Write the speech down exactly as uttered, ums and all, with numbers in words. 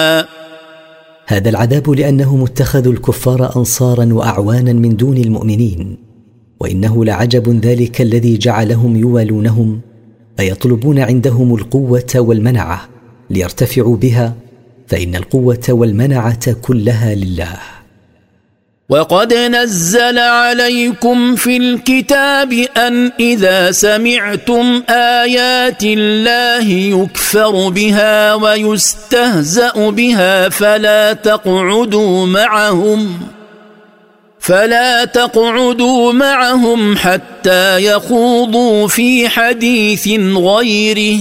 هذا العذاب لأنهم اتخذوا الكفار أنصارا وأعوانا من دون المؤمنين، وإنه لعجب ذلك الذي جعلهم يوالونهم أيطلبون عندهم القوة والمنعة ليرتفعوا بها، فإن القوة والمنعة كلها لله. وقد نزل عليكم في الكتاب أن إذا سمعتم آيات الله يكفر بها ويستهزأ بها فلا تقعدوا معهم فلا تقعدوا معهم حتى يخوضوا في حديث غيره